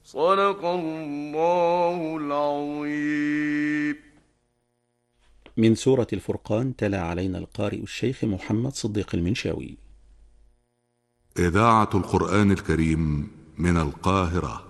صدق الله العظيم. من سورة الفرقان تلا علينا القارئ الشيخ محمد صديق المنشاوي. إذاعة القرآن الكريم من القاهرة.